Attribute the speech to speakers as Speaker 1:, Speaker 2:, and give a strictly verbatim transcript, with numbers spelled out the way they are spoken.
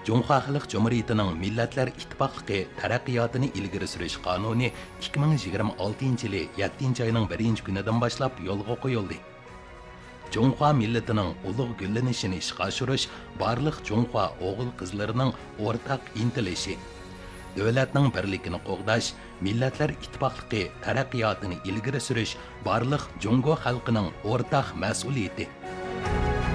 Speaker 1: Cumhuriyet Halk Cumhuriyeti'nin Milletler İttifaqlığı taraqqiyotini ilgiri surish qonuni ikki ming yigirma oltinchi yili yettinchi ayning birinchi kunidan boshlab yo'lga qo'yildi. Cumhur milletining ulug' gullanishini ishga oshirish barliq Cumhur o'g'il qizlarining o'rtaq intilishi. Davlatning birligini qo'g'dash, Milletler İttifaqlığı taraqqiyotini ilgiri surish barliq Jungo xalqining o'rtaq mas'uliyati.